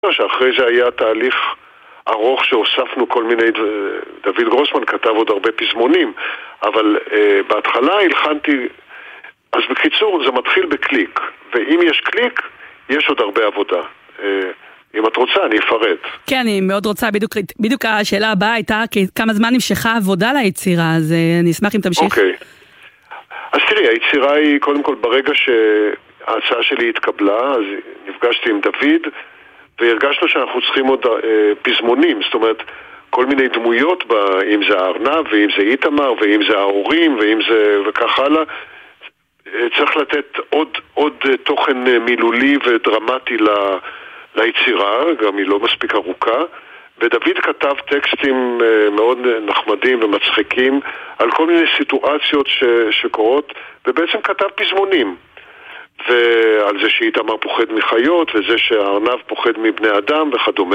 שאחרי זה היה תהליך ארוך שהוספנו כל מיני, דוד גרוסמן כתב עוד הרבה פזמונים, אבל בהתחלה הלחנתי, אז בקיצור זה מתחיל בקליק, ואם יש קליק, יש עוד הרבה עבודה. אם את רוצה, אני אפרט. כן, אני מאוד רוצה, בדיוק השאלה הבאה הייתה, כמה זמן נמשכה עבודה ליצירה, אז אני אשמח אם תמשיך. אוקיי. אז תראי, היצירה היא, קודם כל, ברגע שההצעה שלי התקבלה, אז נפגשתי עם דוד, והרגשנו שאנחנו צריכים עוד פזמונים, זאת אומרת, כל מיני דמויות, אם זה הארנב, ואם זה איתמר, ואם זה ההורים, ואם זה וכך הלאה, צריך לתת עוד תוכן מילולי ודרמטי ליצירה, גם היא לא מספיק ארוכה, ודוד כתב טקסטים מאוד נחמדים ומצחיקים על כל מיני סיטואציות שקורות, ובעצם כתב פזמונים. ועל זה שאיתמר פוחד מחיות, וזה שהארנב פוחד מבני אדם וכדומה,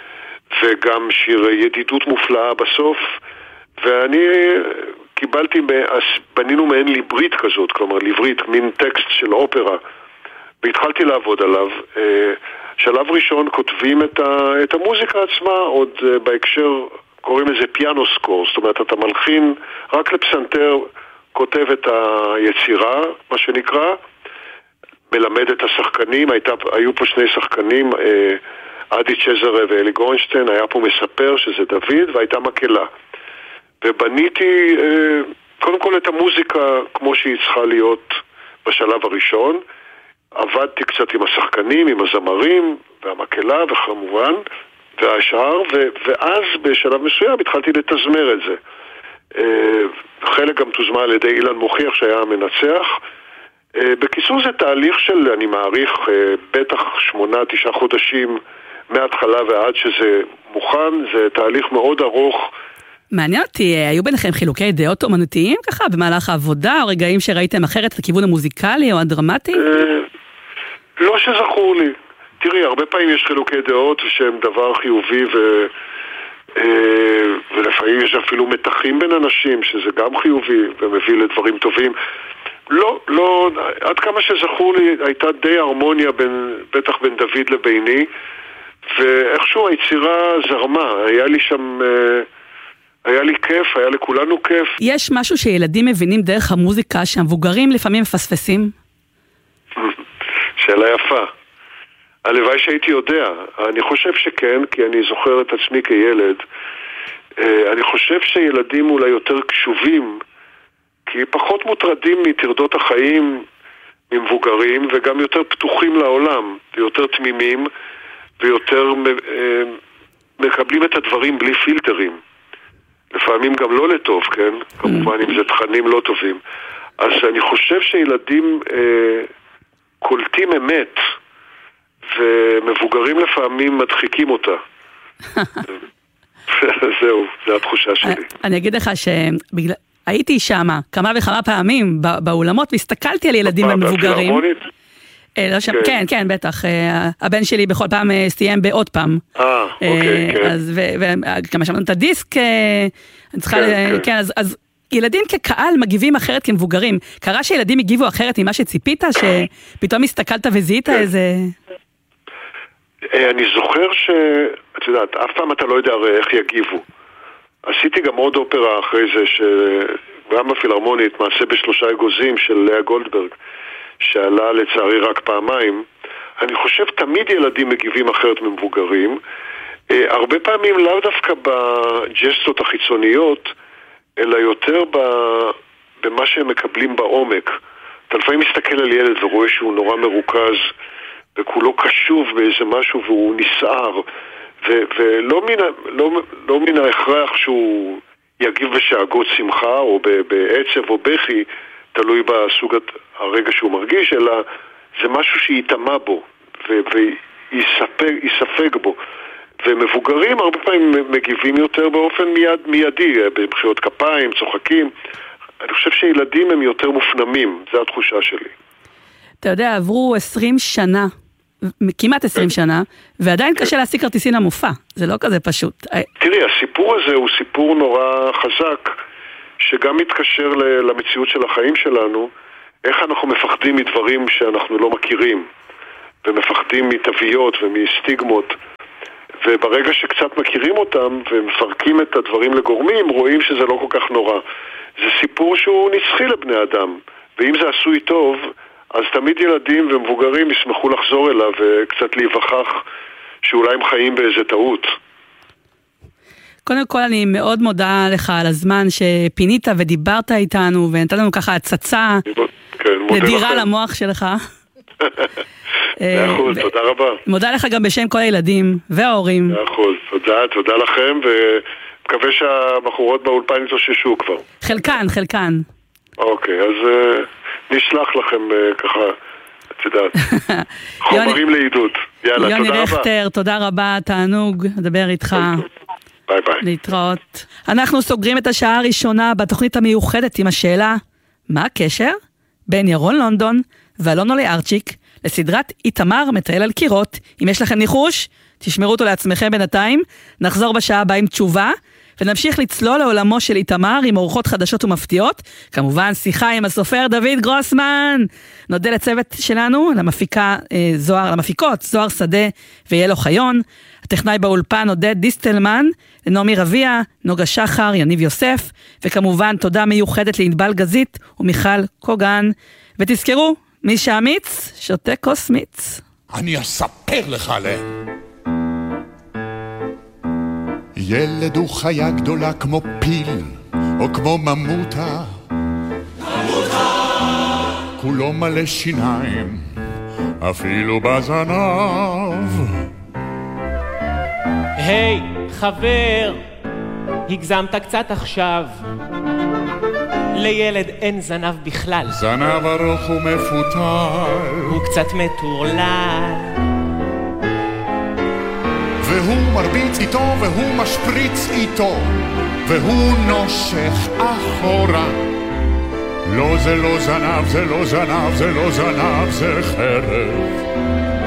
וגם שיר ידידות מופלאה בסוף, ואני קיבלתי, בנינו מעין ליברית כזאת, כלומר ליברית, מין טקסט של אופרה, והתחלתי לעבוד עליו. שלב ראשון כותבים את המוזיקה עצמה, עוד בהקשר קוראים לזה פיאנו סקור, זאת אומרת אתה מלחין רק לפסנתר, כותב את היצירה, מה שנקרא, מלמד את השחקנים, היו פה שני שחקנים, אדי צ'זרה ואלי גורנשטיין, היה פה מספר שזה דוד, והייתה מקהלה. ובניתי קודם כל את המוזיקה כמו שהיא צריכה להיות בשלב הראשון, עבדתי קצת עם השחקנים, עם הזמרים והמקהלה וכמובן, והשאר, ואז בשלב מסוים התחלתי לתזמר את זה. חלק גם תוזמה על ידי אילן מוכיח שהיה המנצח. בקיצור זה תהליך של, אני מעריך, בטח 8-9 חודשים מההתחלה ועד שזה מוכן, זה תהליך מאוד ארוך. מעניין אותי, היו ביניכם חילוקי דעות אומנותיים ככה במהלך העבודה, או רגעים שראיתם אחרת את הכיוון המוזיקלי או הדרמטי? לא שזכור לי. תראי, הרבה פעמים יש חילוקי דעות שהם דבר חיובי ולפעמים יש אפילו מתחים בין אנשים שזה גם חיובי ומביא לדברים טובים. לא, עד כמה שזכור לי הייתה די הרמוניה בטח בין דוד לביני, ואיכשהו היצירה זרמה, היה לי שם, היה לי כיף, היה לכולנו כיף. יש משהו שילדים מבינים דרך המוזיקה שהמבוגרים לפעמים מפספסים? שאלה יפה. הלוואי שהייתי יודע. אני חושב שכן, כי אני זוכר את עצמי כילד. אני חושב שילדים אולי יותר קשובים, כי פחות מוטרדים מטרדות החיים ממבוגרים, וגם יותר פתוחים לעולם, ויותר תמימים, ויותר מקבלים את הדברים בלי פילטרים. לפעמים גם לא לטוב, כן? כמובן אם זה תכנים לא טובים. אז אני חושב שילדים קולטים אמת, ומבוגרים לפעמים מדחיקים אותה. זהו, זו התחושה שלי. אני אגיד לך שהייתי שם כמה וכמה פעמים באולמות, והסתכלתי על ילדים ומבוגרים. כן, כן, בטח. הבן שלי בכל פעם סיים בעוד פעם. אוקיי, כן. וכמה שמענו את הדיסק, אז ילדים כקהל מגיבים אחרת כמבוגרים. קרה שילדים הגיבו אחרת ממה שציפית, שפתאום הסתכלת וזיהית איזה... אני זוכר את יודעת, אף פעם אתה לא יודע איך יגיבו. עשיתי גם עוד אופרה אחרי זה, גם בפילהרמונית, מעשה בשלושה אגוזים של לאה גולדברג, שעלה לצערי רק פעמיים. אני חושב תמיד ילדים מגיבים אחרת ממבוגרים, הרבה פעמים לאו דווקא בג'סטות החיצוניות, אלא יותר במה שהם מקבלים בעומק. אתה לפעמים מסתכל על ילד ורואה שהוא נורא מרוכז, וכולו קשוב באיזה משהו והוא נסער, ולא מן ההכרח שהוא יגיב בשאגות שמחה או בעצב או בכי, תלוי בסוג הרגע שהוא מרגיש, אלא זה משהו שיתאמה בו ויספג בו. ומבוגרים הרבה פעמים מגיבים יותר באופן מיידי, במחיאות כפיים, צוחקים. אני חושב שילדים הם יותר מופנמים, זו התחושה שלי. אתה יודע, עברו 20 שנה, כמעט 20 שנה, ועדיין קשה להשיג כרטיסים למופע. זה לא כזה פשוט. תראי, הסיפור הזה הוא סיפור נורא חזק, שגם מתקשר למציאות של החיים שלנו, איך אנחנו מפחדים מדברים שאנחנו לא מכירים. ומפחדים מתוויות ומסטיגמות, וברגע שקצת מכירים אותם ומפרקים את הדברים לגורמים, רואים שזה לא כל כך נורא. זה סיפור שהוא נצחי לבני אדם, ואם זה עשוי טוב, אז תמיד ילדים ומבוגרים ישמחו לחזור אליו וקצת להיווכח שאולי הם חיים באיזה טעות. קודם כל אני מאוד מודה לך על הזמן שפינית ודיברת איתנו ונתת לנו ככה הצצה נדירה למוח שלך. מאחוז, תודה רבה. מודה לך גם בשם כל הילדים וההורים. מאחוז, תודה לכם, ומקווה שהבחורות באולפן יתאוששו כבר. חלקן. אוקיי, אז נשלח לכם ככה, את יודעת, חומרים לעידוד. יאללה, תודה רבה. יוני רכטר, תודה רבה, תענוג, לדבר איתך. ביי ביי. להתראות. אנחנו סוגרים את השעה הראשונה בתוכנית המיוחדת עם השאלה, מה הקשר בין ירון לונדון ואלון ארצ'יק לסדרת איתמר מטייל על קירות? אם יש לכם ניחוש, תשמרו אותו לעצמכם בינתיים. נחזור בשעה הבאה עם תשובה, ונמשיך לצלול לעולמו של איתמר עם אורחות חדשות ומפתיעות. כמובן, שיחה עם הסופר דוד גרוסמן. נודה לצוות שלנו, למפיקות זוהר שדה ויאלו חיון. הטכנאי באולפן עודד דיסטלמן, לנעמי רביה, נוגה שחר, יניב יוסף, וכמובן תודה מיוחדת לענבל גזית ומיכל קוגן. ותזכרו, מי שאמיץ, שותה כוס מיץ. אני אספר לך עליהם. ילד הוא חיה גדולה כמו פיל, או כמו ממוטה. כולו מלא שיניים, אפילו בזנב. היי, חבר, הגזמת קצת עכשיו. לילד אין זנב בכלל. זנב ארוך ומפותל, הוא קצת מטורלל. והוא מרביץ איתו והוא משפריץ איתו, והוא נושך אחורה. לא, זה לא זנב, זה לא זנב, זה לא זנב, זה חרב.